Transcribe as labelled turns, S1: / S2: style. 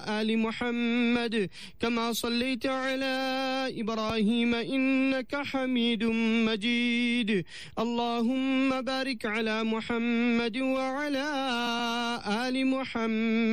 S1: آل محمد كما صليت على إبراهيم إنك حميد مجيد. اللهم بارك على محمد وعلى آل محمد